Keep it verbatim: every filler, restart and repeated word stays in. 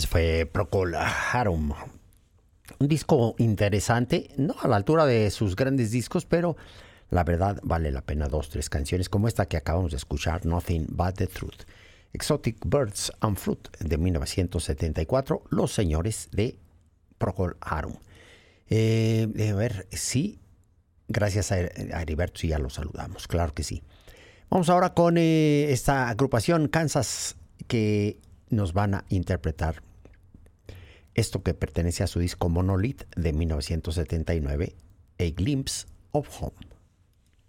Fue Procol Harum. Un disco interesante, no a la altura de sus grandes discos, pero la verdad vale la pena dos, tres canciones como esta que acabamos de escuchar, Nothing But The Truth. Exotic Birds and Fruit de mil novecientos setenta y cuatro, los señores de Procol Harum. Eh, a ver, sí, gracias a, a Heriberto, sí, ya lo saludamos, claro que sí. Vamos ahora con eh, esta agrupación Kansas que nos van a interpretar esto que pertenece a su disco Monolith de mil novecientos setenta y nueve, A Glimpse of Home.